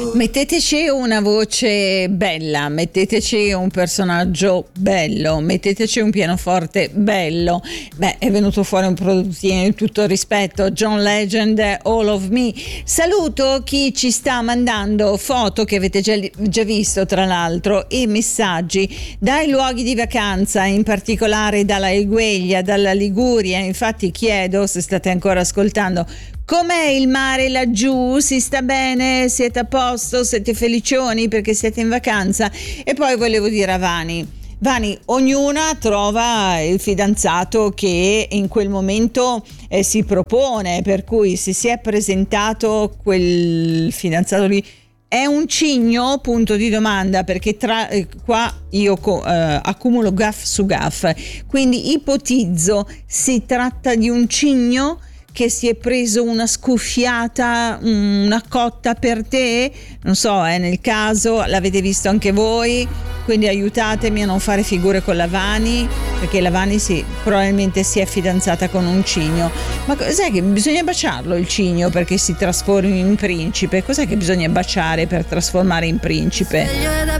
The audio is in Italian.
Metteteci una voce bella, metteteci un personaggio bello, metteteci un pianoforte bello. Beh, è venuto fuori un produttino di tutto rispetto, John Legend, All of Me. Saluto chi ci sta mandando foto che avete già visto, tra l'altro, e messaggi dai luoghi di vacanza, in particolare dalla Egueglia, dalla Liguria. Infatti chiedo, se state ancora ascoltando, com'è il mare laggiù? Si sta bene? Siete a posto? Siete felicioni perché siete in vacanza? E poi volevo dire a Vani, ognuna trova il fidanzato che in quel momento si propone, per cui se si è presentato quel fidanzato lì è un cigno? Punto di domanda, perché qua io accumulo gaff su gaff, quindi ipotizzo si tratta di un cigno che si è preso una scuffiata, una cotta per te, non so, nel caso l'avete visto anche voi, quindi aiutatemi a non fare figure con la Vani, perché la Vani probabilmente si è fidanzata con un cigno. Ma cos'è che bisogna baciarlo il cigno perché si trasformi in principe? Cos'è che bisogna baciare per trasformare in principe?